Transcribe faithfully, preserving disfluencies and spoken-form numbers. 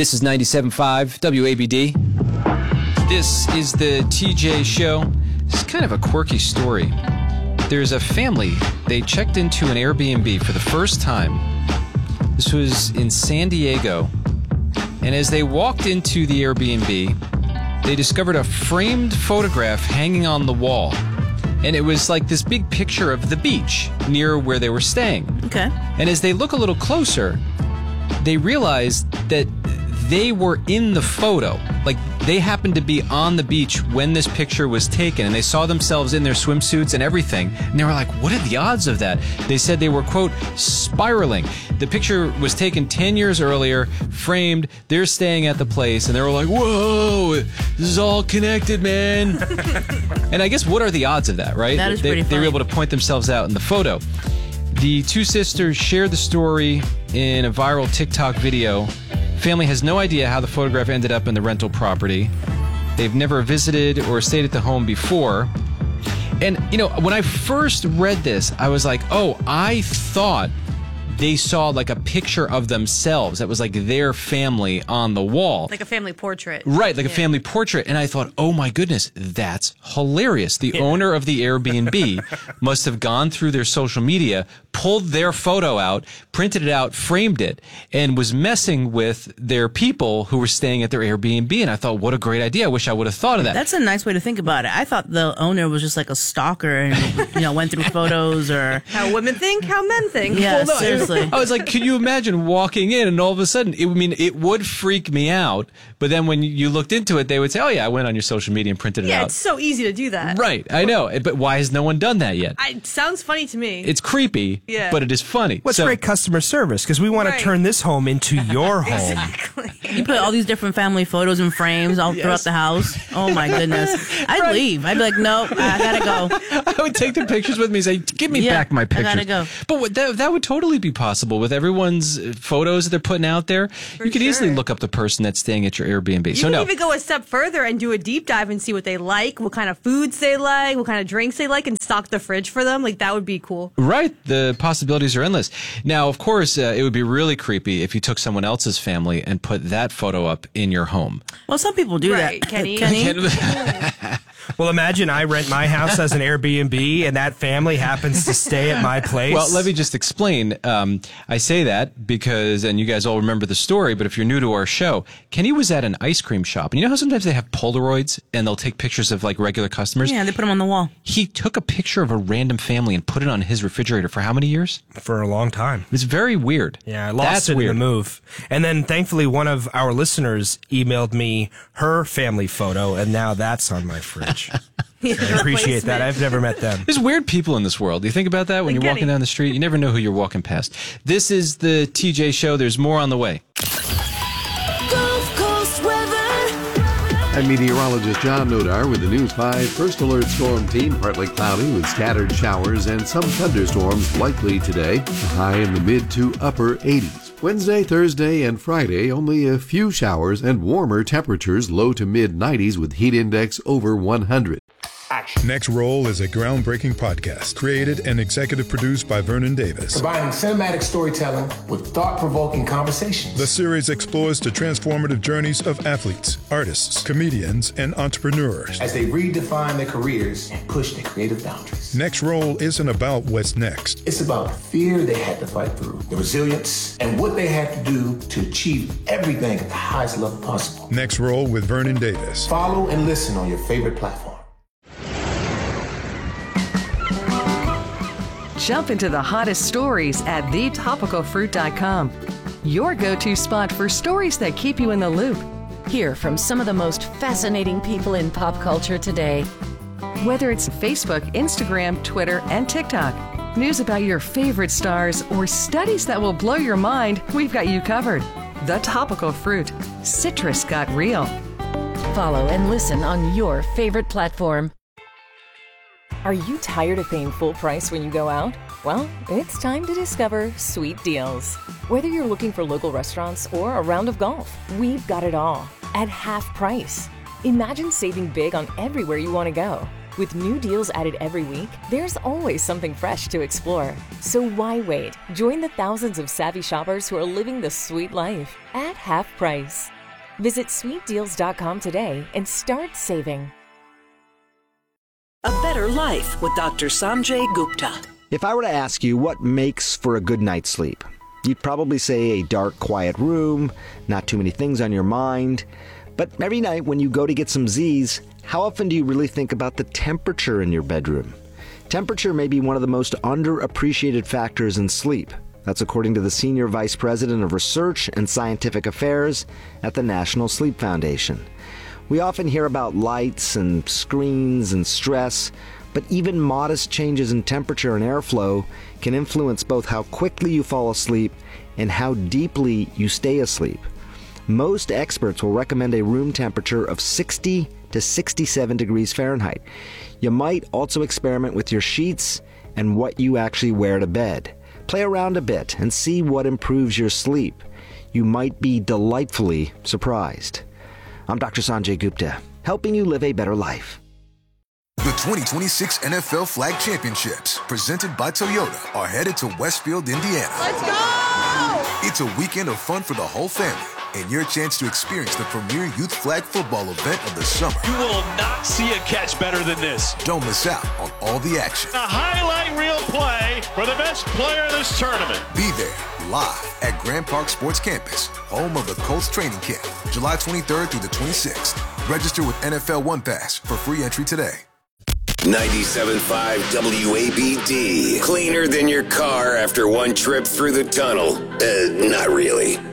This is ninety-seven point five W A B D. This is the T J Show. This is kind of a quirky story. There's a family. They checked into an Airbnb for the first time. This was in San Diego. And as they walked into the Airbnb, they discovered a framed photograph hanging on the wall. And it was like this big picture of the beach near where they were staying. Okay. And as they look a little closer, they realized that they were in the photo. Like, they happened to be on the beach when this picture was taken, and they saw themselves in their swimsuits and everything. And they were like, what are the odds of that? They said they were, quote, spiraling. The picture was taken ten years earlier, framed. They're staying at the place, and they were like, whoa, this is all connected, man. And I guess, what are the odds of that, right? That is they, pretty funny. They were able to point themselves out in the photo. The two sisters shared the story in a viral TikTok video. Family has no idea how the photograph ended up in the rental property. They've never visited or stayed at the home before. And, you know, when I first read this, I was like, oh, I thought they saw like a picture of themselves that was like their family on the wall. Like a family portrait. Right, like yeah. a family portrait. And I thought, oh my goodness, that's hilarious. The yeah. owner of the Airbnb must have gone through their social media, pulled their photo out, printed it out, framed it, and was messing with their people who were staying at their Airbnb. And I thought, what a great idea. I wish I would have thought of that. That's a nice way to think about it. I thought the owner was just like a stalker and, you know, went through photos or... How women think, how men think. Yeah, well, no, seriously. I was like, can you imagine walking in and all of a sudden, it, I mean, it would freak me out. But then when you looked into it, they would say, oh, yeah, I went on your social media and printed it yeah, out. it's so easy to do that. Right, I know. But why has no one done that yet? I, it sounds funny to me. It's creepy, yeah. but it is funny. What's so, great customer service? Because we want Right. to turn this home into your home. Exactly. You put all these different family photos and frames all Yes. throughout the house. Oh, my goodness. I'd Right. leave. I'd be like, no, I gotta go. I would take the pictures with me and say, give me Yeah, back my I pictures. gotta go. But what, that, that would totally be possible with everyone's photos that they're putting out there. you could sure. easily look up the person that's staying at your Airbnb. You so can no. even go a step further and do a deep dive and see what they like, what kind of foods they like, what kind of drinks they like, and stock the fridge for them. Like, that would be cool. Right. The possibilities are endless. Now, of course, uh, it would be really creepy if you took someone else's family and put that photo up in your home. Well, some people do Right, that. Kenny. Well, imagine I rent my house as an Airbnb and that family happens to stay at my place. Well, let me just explain. Um, I say that because, and you guys all remember the story, but if you're new to our show, Kenny was at an ice cream shop. And you know how sometimes they have Polaroids and they'll take pictures of like regular customers? Yeah, they put them on the wall. He took a picture of a random family and put it on his refrigerator for how many years? For a long time. It's very weird. Yeah, I lost That's it weird. in the move. And then thankfully one of our listeners emailed me her family photo and now that's on my fridge. I appreciate that. I've never met them. There's weird people in this world. Do you think about that when Like you're walking Kenny. down the street? You never know who you're walking past. This is the T J Show. There's more on the way. Gulf Coast weather. I'm meteorologist John Nodar with the News five First Alert Storm Team. Partly cloudy with scattered showers and some thunderstorms likely today. A high in the mid to upper eighties. Wednesday, Thursday, and Friday, only a few showers and warmer temperatures, low to mid nineties with heat index over one hundred. Next Roll is a groundbreaking podcast created and executive produced by Vernon Davis. Combining cinematic storytelling with thought-provoking conversations. The series explores the transformative journeys of athletes, artists, comedians, and entrepreneurs as they redefine their careers and push their creative boundaries. Next Roll isn't about what's next. It's about the fear they had to fight through, the resilience, and what they had to do to achieve everything at the highest level possible. Next Roll with Vernon Davis. Follow and listen on your favorite platform. Jump into the hottest stories at the topical fruit dot com. Your go-to spot for stories that keep you in the loop. Hear from some of the most fascinating people in pop culture today. Whether it's Facebook, Instagram, Twitter, and TikTok, news about your favorite stars, or studies that will blow your mind, we've got you covered. The Topical Fruit. Citrus got real. Follow and listen on your favorite platform. Are you tired of paying full price when you go out? Well, it's time to discover Sweet Deals. Whether you're looking for local restaurants or a round of golf, we've got it all at half price. Imagine saving big on everywhere you want to go. With new deals added every week, there's always something fresh to explore. So why wait? Join the thousands of savvy shoppers who are living the sweet life at half price. Visit sweet deals dot com today and start saving. A Better Life with Doctor Sanjay Gupta. If I were to ask you what makes for a good night's sleep, you'd probably say a dark, quiet room, not too many things on your mind. But every night when you go to get some Z's, how often do you really think about the temperature in your bedroom? Temperature may be one of the most underappreciated factors in sleep. That's according to the Senior Vice President of Research and Scientific Affairs at the National Sleep Foundation. We often hear about lights and screens and stress, but even modest changes in temperature and airflow can influence both how quickly you fall asleep and how deeply you stay asleep. Most experts will recommend a room temperature of sixty to sixty-seven degrees Fahrenheit. You might also experiment with your sheets and what you actually wear to bed. Play around a bit and see what improves your sleep. You might be delightfully surprised. I'm Doctor Sanjay Gupta, helping you live a better life. The twenty twenty-six N F L Flag Championships, presented by Toyota, are headed to Westfield, Indiana. Let's go! It's a weekend of fun for the whole family, and your chance to experience the premier youth flag football event of the summer. You will not see a catch better than this. Don't miss out on all the action. A highlight reel play for the best player in this tournament. Be there, live at Grand Park Sports Campus, home of the Colts training camp, July twenty-third through the twenty-sixth. Register with N F L One Pass for free entry today. ninety-seven point five W A B D. Cleaner than your car after one trip through the tunnel. Uh, not really.